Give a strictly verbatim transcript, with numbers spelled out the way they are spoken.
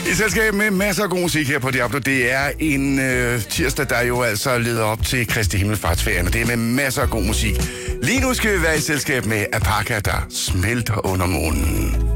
I selskab med masser af god musik her på Diablo. Det er en øh, tirsdag, der jo altså leder op til Kristi Himmelfartsferien, og det er med masser af god musik. Lige nu skal vi være i selskab med Apaka, der smelter under månen.